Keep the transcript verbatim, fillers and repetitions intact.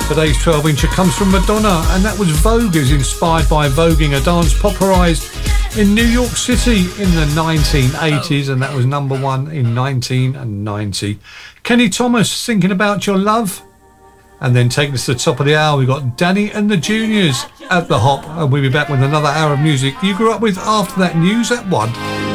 Today's twelve incher comes from Madonna, and that was Vogue, is inspired by voguing, a dance popularised in New York City in the nineteen eighties, and that was number one in nineteen ninety. Kenny Thomas, Thinking About Your Love. And then taking us to the top of the hour, we've got Danny and the Juniors at the Hop, and we'll be back with another hour of music you grew up with after that news at one.